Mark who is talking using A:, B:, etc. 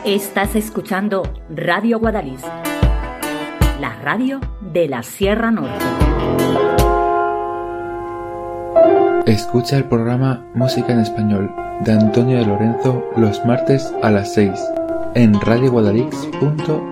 A: Estás escuchando Radio Guadalix, la radio de la Sierra Norte.
B: Escucha el programa Música en Español de Antonio de Lorenzo los martes a las 6 en radioguadalix.org.